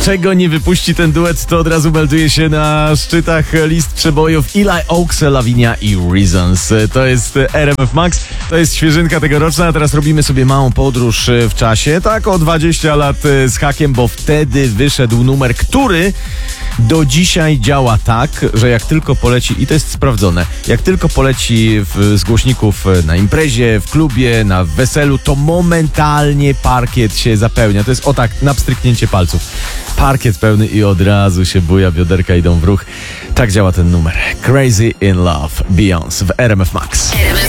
Czego nie wypuści ten duet, to od razu melduje się na szczytach list przebojów Eli Oaks, Lavinia i Reasons. To jest RMF Max, to jest świeżynka tegoroczna, a teraz robimy sobie małą podróż w czasie, tak o 20 lat z hakiem, bo wtedy wyszedł numer, który do dzisiaj działa tak, że jak tylko poleci, i to jest sprawdzone, jak tylko poleci z głośników na imprezie, w klubie, na weselu, to momentalnie parkiet się zapełnia. To jest o tak, na pstryknięcie palców. Parkiet pełny i od razu się buja, bioderka idą w ruch. Tak działa ten numer. Crazy in Love, Beyoncé w RMF Max.